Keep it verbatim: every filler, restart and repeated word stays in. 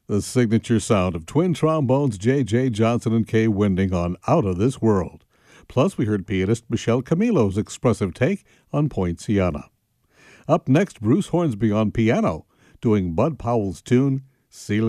The signature sound of twin trombones J J. Johnson and Kay Winding on Out of This World. Plus, we heard pianist Michelle Camilo's expressive take on Poinciana. Up next, Bruce Hornsby on piano, doing Bud Powell's tune, See